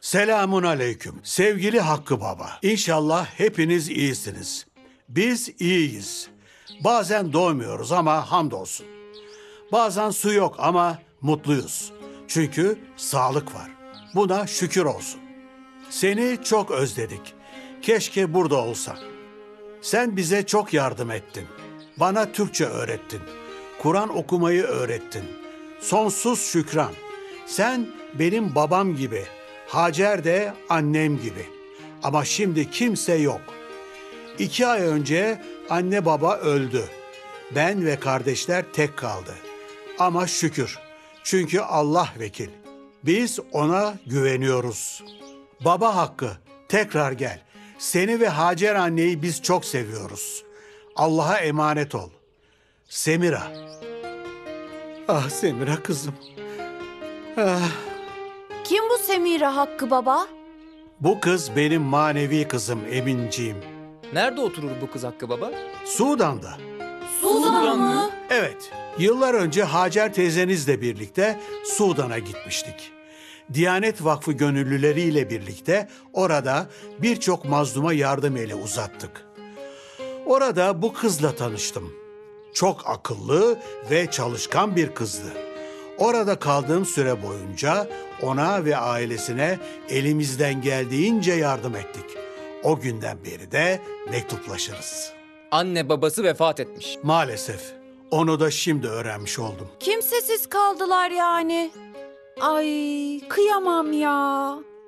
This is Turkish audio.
Selamun aleyküm. Sevgili Hakkı Baba. İnşallah hepiniz iyisiniz. Biz iyiyiz. Bazen doymuyoruz ama hamdolsun. Bazen su yok ama mutluyuz. Çünkü sağlık var. Buna şükür olsun. Seni çok özledik. Keşke burada olsan. Sen bize çok yardım ettin. Bana Türkçe öğrettin. Kur'an okumayı öğrettin. Sonsuz şükran. Sen benim babam gibi. Hacer de annem gibi. Ama şimdi kimse yok. 2 ay önce anne baba öldü. Ben ve kardeşler tek kaldı. Ama şükür. Çünkü Allah vekil. Biz ona güveniyoruz. Baba Hakkı, tekrar gel. Seni ve Hacer anneyi biz çok seviyoruz. Allah'a emanet ol. Semira. Ah Semira kızım. Ah. Kim bu Semira Hakkı Baba? Bu kız benim manevi kızım Eminciğim. Nerede oturur bu kız Hakkı Baba? Sudan'da. Sudan mı? Evet, yıllar önce Hacer teyzenizle birlikte Sudan'a gitmiştik. Diyanet Vakfı gönüllüleriyle birlikte orada birçok mazluma yardım eli uzattık. Orada bu kızla tanıştım. Çok akıllı ve çalışkan bir kızdı. Orada kaldığım süre boyunca ona ve ailesine elimizden geldiğince yardım ettik. O günden beri de mektuplaşırız. Anne babası vefat etmiş. Maalesef onu da şimdi öğrenmiş oldum. Kimsesiz kaldılar yani. Ay kıyamam ya.